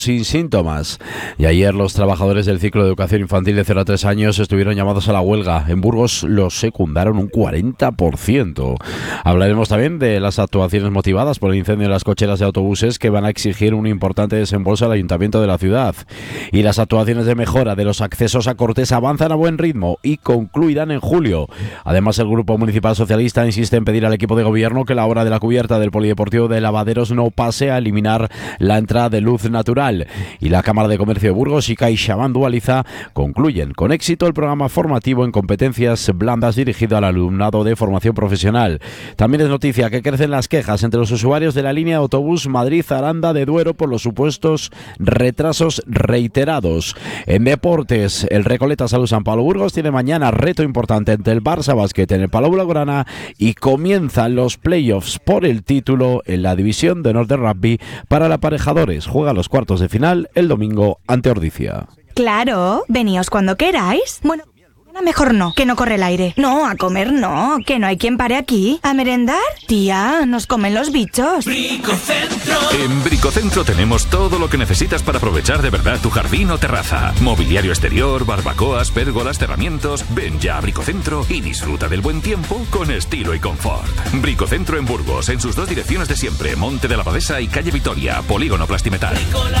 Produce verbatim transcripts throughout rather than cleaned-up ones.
sin síntomas. Y ayer los trabajadores del ciclo de educación infantil de cero a tres años estuvieron llamados a la huelga. En Burgos los secundaron un cuarenta por ciento. Hablaremos también de las actuaciones motivadas por el incendio en las cocheras de autobuses que van a exigir un importante desembolso al ayuntamiento de la ciudad. Y las actuaciones de mejora de los accesos a Cortes avanzan a buen ritmo y concluirán en julio. Además, el Grupo Municipal Socialista insiste en pedir al equipo de gobierno que la obra de la cubierta del Polideportivo de Lavaderos no pase a eliminar la entrada de luz natural. Y la Cámara de Comercio de Burgos y CaixaBank Dualiza concluyen con éxito el programa formativo en competencias blandas dirigido al alumnado de formación profesional. También es noticia que crecen las quejas entre los usuarios de la línea de autobús Madrid-Aranda de Duero por los supuestos retrasos reiterados. En deportes, el Recoleta Salud San Pablo Burgos tiene mañana reto importante ante el Barça Basket en el Palau Blaugrana y comienzan los playoffs por el título en la división de honor de rugby para los aparejadores. Juega los cuartos de final el domingo ante Ordizia. Claro, veníos cuando queráis. Bueno, mejor no, que no corre el aire. No, a comer no, que no hay quien pare aquí. ¿A merendar? Tía, nos comen los bichos. Bricocentro. En Bricocentro tenemos todo lo que necesitas para aprovechar de verdad tu jardín o terraza. Mobiliario exterior, barbacoas, pérgolas, cerramientos. Ven ya a Bricocentro y disfruta del buen tiempo con estilo y confort. Bricocentro en Burgos, en sus dos direcciones de siempre, Monte de la Abadesa y Calle Vitoria, Polígono Plastimetal.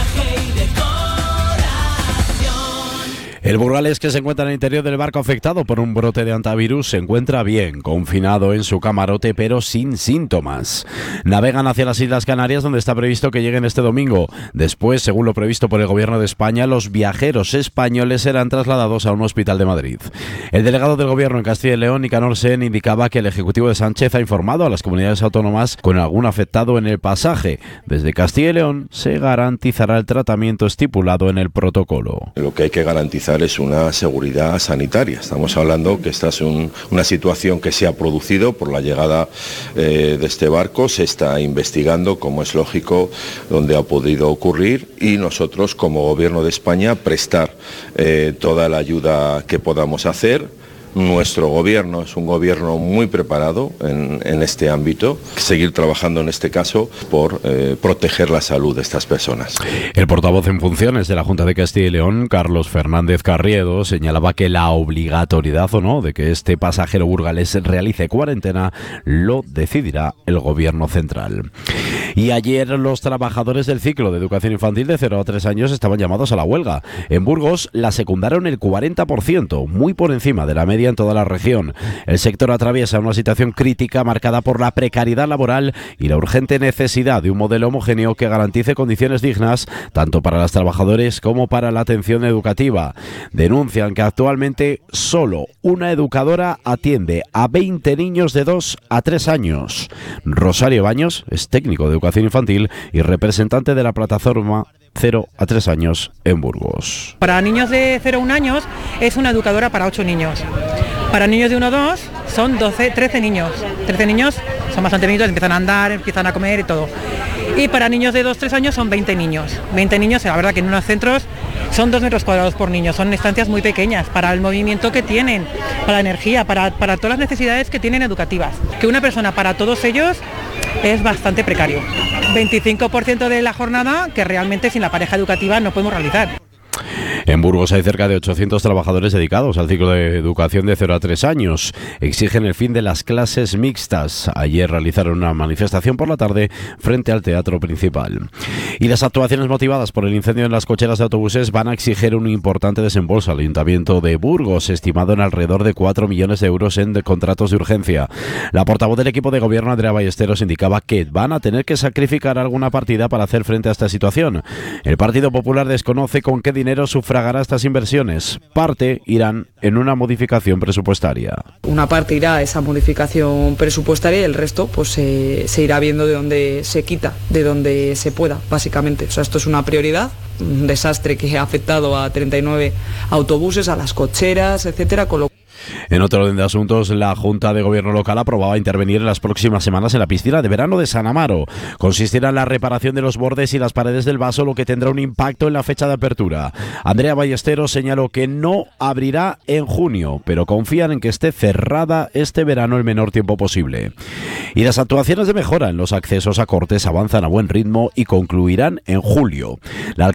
El burgalés, que se encuentra en el interior del barco afectado por un brote de hantavirus, se encuentra bien, confinado en su camarote, pero sin síntomas. Navegan hacia las Islas Canarias, donde está previsto que lleguen este domingo. Después, según lo previsto por el Gobierno de España, los viajeros españoles serán trasladados a un hospital de Madrid. El delegado del Gobierno en Castilla y León, Nicanor Sen, indicaba que el Ejecutivo de Sánchez ha informado a las comunidades autónomas con algún afectado en el pasaje. Desde Castilla y León se garantizará el tratamiento estipulado en el protocolo. Lo que hay que garantizar es una seguridad sanitaria. Estamos hablando que esta es un, una situación que se ha producido por la llegada eh, de este barco. Se está investigando, como es lógico, dónde ha podido ocurrir y nosotros, como Gobierno de España, prestar eh, toda la ayuda que podamos hacer. Nuestro gobierno es un gobierno muy preparado en, en este ámbito. Seguir trabajando en este caso por eh, proteger la salud de estas personas. El portavoz en funciones de la Junta de Castilla y León, Carlos Fernández Carriedo, señalaba que la obligatoriedad o no de que este pasajero burgalés realice cuarentena lo decidirá el gobierno central. Y ayer los trabajadores del ciclo de educación infantil de cero a tres años estaban llamados a la huelga. En Burgos la secundaron el cuarenta por ciento, muy por encima de la media en toda la región. El sector atraviesa una situación crítica marcada por la precariedad laboral y la urgente necesidad de un modelo homogéneo que garantice condiciones dignas tanto para los trabajadores como para la atención educativa. Denuncian que actualmente solo una educadora atiende a veinte niños de dos a tres años. Rosario Baños es técnico de educación infantil y representante de la plataforma cero a tres años en Burgos. Para niños de cero a un años es una educadora para ocho niños. Para niños de uno a dos son doce, trece niños. trece niños son bastante bonitos, empiezan a andar, empiezan a comer y todo. Y para niños de dos a tres años son veinte niños. veinte niños, la verdad que en unos centros son dos metros cuadrados por niño. Son estancias muy pequeñas para el movimiento que tienen, para la energía, para, para todas las necesidades que tienen educativas. Que una persona para todos ellos es bastante precario. veinticinco por ciento de la jornada que realmente sin la pareja educativa no podemos realizar. En Burgos hay cerca de ochocientos trabajadores dedicados al ciclo de educación de cero a tres años. Exigen el fin de las clases mixtas. Ayer realizaron una manifestación por la tarde frente al teatro principal. Y las actuaciones motivadas por el incendio en las cocheras de autobuses van a exigir un importante desembolso al Ayuntamiento de Burgos, estimado en alrededor de cuatro millones de euros en contratos de urgencia. La portavoz del equipo de gobierno, Andrea Ballesteros, indicaba que van a tener que sacrificar alguna partida para hacer frente a esta situación. El Partido Popular desconoce con qué dinero sufragará estas inversiones. Parte irán en una modificación presupuestaria. Una parte irá a esa modificación presupuestaria y el resto pues eh, se irá viendo de dónde se quita, de dónde se pueda, básicamente. O sea, esto es una prioridad, un desastre que ha afectado a treinta y nueve autobuses, a las cocheras, etcétera, con lo En otro orden de asuntos, la Junta de Gobierno local aprobaba intervenir en las próximas semanas en la piscina de verano de San Amaro. Consistirá en la reparación de los bordes y las paredes del vaso, lo que tendrá un impacto en la fecha de apertura. Andrea Ballesteros señaló que no abrirá en junio, pero confían en que esté cerrada este verano el menor tiempo posible. Y las actuaciones de mejora en los accesos a Cortes avanzan a buen ritmo y concluirán en julio. La